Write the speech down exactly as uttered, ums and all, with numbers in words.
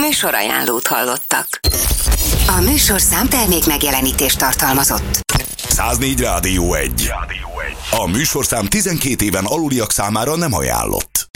Műsorajánlót hallottak. A műsorszám termék megjelenítést tartalmazott. száznégy Rádió egy. A műsorszám tizenkét éven aluliak számára nem ajánlott.